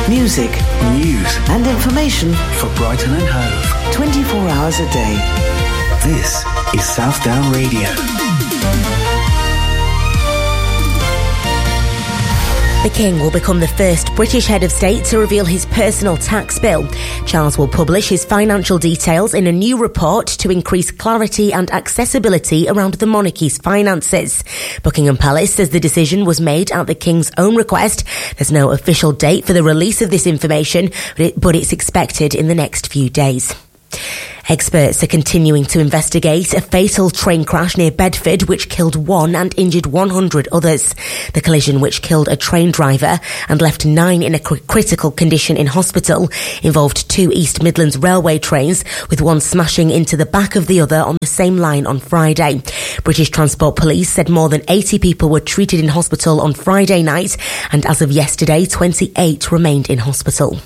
Music, news and information for Brighton and Hove. 24 hours a day. This is Southdown Radio. The King will become the first British head of state to reveal his personal tax bill. Charles will publish his financial details in a new report to increase clarity and accessibility around the monarchy's finances. Buckingham Palace says the decision was made at the King's own request. There's no official date for the release of this information, but it's expected in the next few days. Experts are continuing to investigate a fatal train crash near Bedford which killed 1 and injured 100 others. The collision, which killed a train driver and left 9 in a critical condition in hospital, involved 2 East Midlands Railway trains, with one smashing into the back of the other on the same line on Friday. British Transport Police said more than 80 people were treated in hospital on Friday night, and as of yesterday, 28 remained in hospital.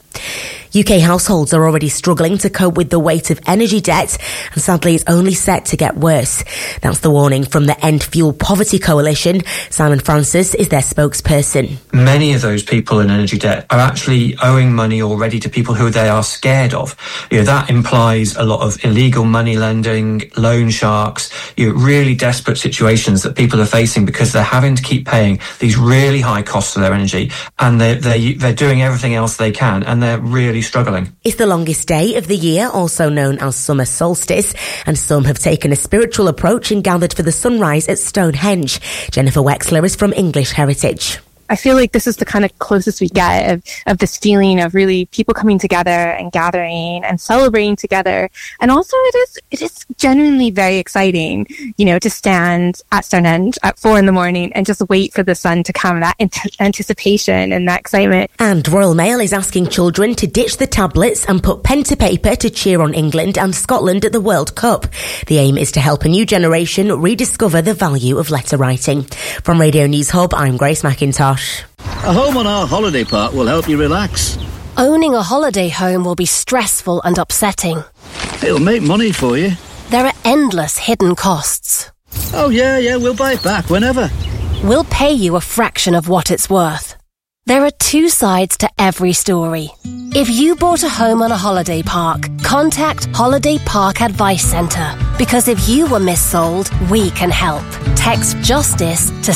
UK households are already struggling to cope with the weight of energy debt, and sadly it's only set to get worse. That's the warning from the End Fuel Poverty Coalition. Simon Francis is their spokesperson. Many of those people in energy debt are actually owing money already to people who they are scared of. That implies a lot of illegal money lending, loan sharks, really desperate situations that people are facing because they're having to keep paying these really high costs for their energy, and they're doing everything else they can, and they're really struggling. It's the longest day of the year, also known as summer solstice, and some have taken a spiritual approach and gathered for the sunrise at Stonehenge. Jennifer Wexler is from English Heritage. I feel like this is the kind of closest we get of this feeling of really people coming together and gathering and celebrating together. And also it is genuinely very exciting, to stand at Stonehenge at 4 a.m. and just wait for the sun to come, that anticipation and that excitement. And Royal Mail is asking children to ditch the tablets and put pen to paper to cheer on England and Scotland at the World Cup. The aim is to help a new generation rediscover the value of letter writing. From Radio News Hub, I'm Grace McIntosh. A home on our holiday park will help you relax. Owning a holiday home will be stressful and upsetting. It'll make money for you. There are endless hidden costs. Oh yeah, we'll buy it back whenever. We'll pay you a fraction of what it's worth. There are 2 sides to every story. If you bought a home on a holiday park, contact Holiday Park Advice Centre. Because if you were missold, we can help. Text JUSTICE to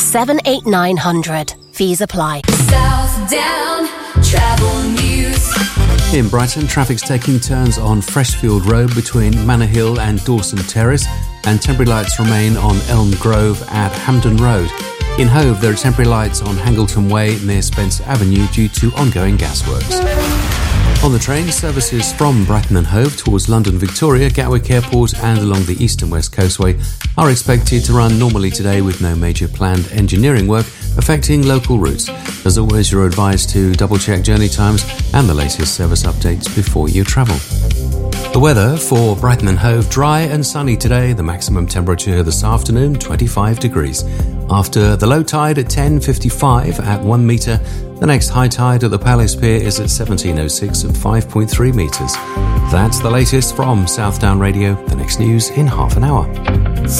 78900. Fees apply. Southdown Travel News. In Brighton, traffic's taking turns on Freshfield Road between Manor Hill and Dawson Terrace, and temporary lights remain on Elm Grove at Hampden Road. In Hove, there are temporary lights on Hangleton Way near Spencer Avenue due to ongoing gasworks. On the train, services from Brighton and Hove towards London Victoria, Gatwick Airport and along the East and West Coastway are expected to run normally today with no major planned engineering work affecting local routes. As always, you're advised to double-check journey times and the latest service updates before you travel. The weather for Brighton and Hove: dry and sunny today. The maximum temperature this afternoon, 25 degrees. After the low tide at 10:55 at 1 metre, the next high tide at the Palace Pier is at 17:06 at 5.3 metres. That's the latest from Southdown Radio. The next news in half an hour.